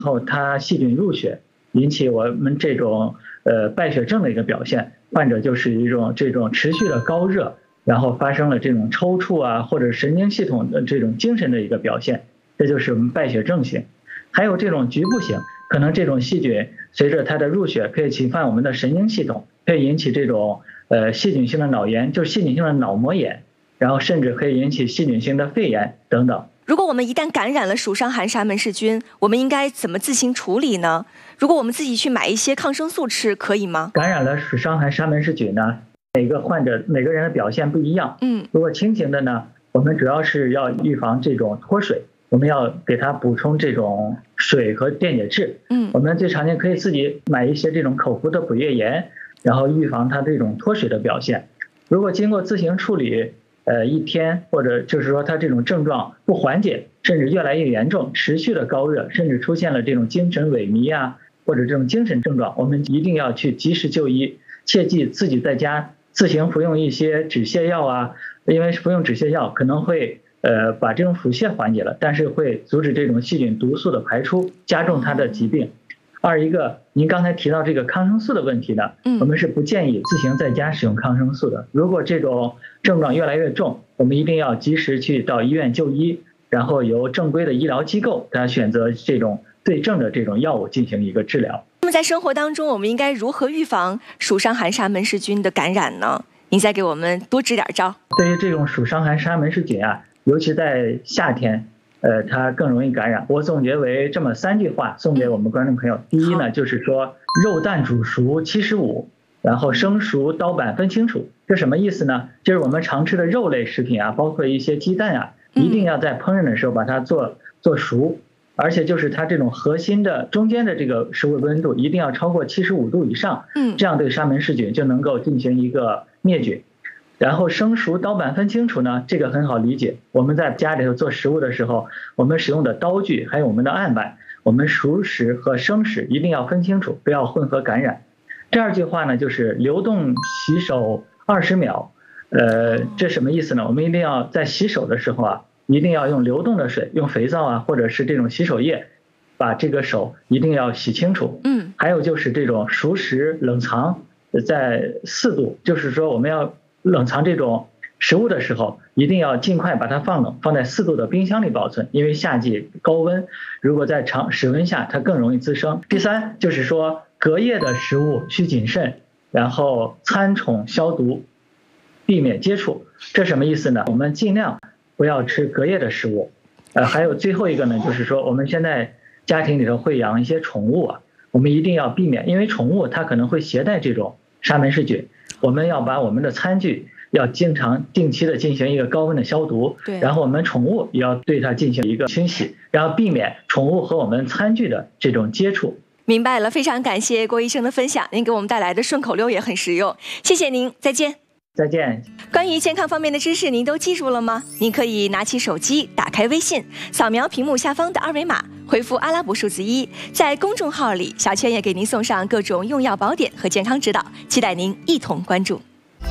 后它细菌入血，引起我们这种败血症的一个表现，患者就是一种这种持续的高热，然后发生了这种抽搐啊，或者神经系统的这种精神的一个表现，这就是我们败血症型。还有这种局部型，可能这种细菌随着它的入血可以侵犯我们的神经系统，可以引起这种细菌性的脑炎，就是细菌性的脑膜炎，然后甚至可以引起细菌性的肺炎等等。 如果我们一旦感染了鼠伤寒沙门氏菌，我们应该怎么自行处理呢？如果我们自己去买一些抗生素吃，可以吗？ 感染了鼠伤寒沙门氏菌呢，每个患者每个人的表现不一样。如果轻型的呢，我们主要是要预防这种脱水，我们要给它补充这种水和电解质。我们最常见可以自己买一些这种口服的补液盐，然后预防它这种脱水的表现。如果经过自行处理1天，或者就是说它这种症状不缓解，甚至越来越严重，持续的高热，甚至出现了这种精神萎靡啊，或者这种精神症状，我们一定要去及时就医，切记自己在家自行服用一些止泻药啊，因为服用止泻药可能会把这种腹泻缓解了，但是会阻止这种细菌毒素的排出，加重它的疾病。二一个，您刚才提到这个抗生素的问题呢，我们是不建议自行在家使用抗生素的。如果这种症状越来越重，我们一定要及时去到医院就医，然后由正规的医疗机构来选择这种对症的这种药物进行一个治疗。 那么在生活当中，我们应该如何预防鼠伤寒沙门氏菌的感染呢？您再给我们多支点招。 对于这种鼠伤寒沙门氏菌啊，尤其在夏天，它更容易感染。我总结为这么3句话送给我们观众朋友。第一呢，就是说肉蛋煮熟75，然后生熟刀板分清楚。这什么意思呢？就是我们常吃的肉类食品啊，包括一些鸡蛋啊，一定要在烹饪的时候把它做熟，而且就是它这种核心的中间的这个食物温度一定要超过75度以上，这样对沙门氏菌就能够进行一个灭菌。然后生熟刀板分清楚呢，这个很好理解。我们在家里头做食物的时候，我们使用的刀具还有我们的案板，我们熟食和生食一定要分清楚，不要混合感染。第二句话呢，就是流动洗手20秒。这什么意思呢？我们一定要在洗手的时候啊，一定要用流动的水，用肥皂啊，或者是这种洗手液，把这个手一定要洗清楚。还有就是这种熟食冷藏在4度，就是说我们要冷藏这种食物的时候，一定要尽快把它放冷，放在4度的冰箱里保存，因为夏季高温，如果在室温下，它更容易滋生。第三就是说，隔夜的食物需谨慎，然后餐宠消毒，避免接触。这什么意思呢？我们尽量不要吃隔夜的食物。还有最后一个呢，就是说我们现在家庭里头会养一些宠物啊，我们一定要避免，因为宠物它可能会携带这种沙门氏菌。我们要把我们的餐具要定期的进行一个高温的消毒，然后我们宠物也要对它进行一个清洗，然后避免宠物和我们餐具的这种接触。 明白了，非常感谢郭医生的分享，您给我们带来的顺口溜也很实用，谢谢您，再见。 再见。 关于健康方面的知识，您都记住了吗？您可以拿起手机，打开微信，扫描屏幕下方的2维码，回复阿拉伯数字1，在公众号里，小圈也给您送上各种用药宝典和健康指导，期待您一同关注。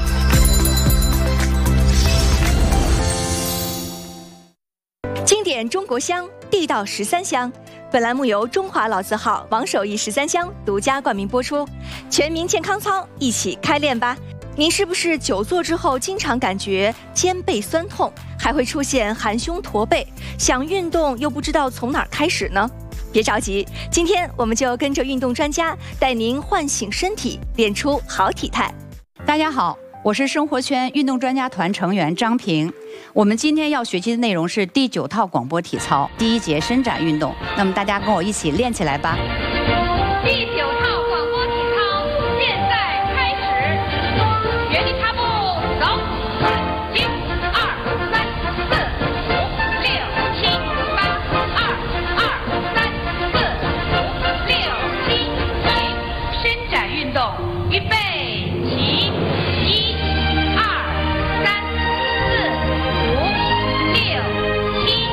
经典中国香，地道13香。本栏目由中华老字号王守义13香独家冠名播出。全民健康操，一起开练吧！您是不是久坐之后经常感觉肩背酸痛，还会出现含胸驼背，想运动又不知道从哪儿开始呢？别着急，今天我们就跟着运动专家带您唤醒身体，练出好体态。 大家好，我是生活圈运动专家团成员张平。我们今天要学习的内容是第9套广播体操第1节伸展运动，那么大家跟我一起练起来吧。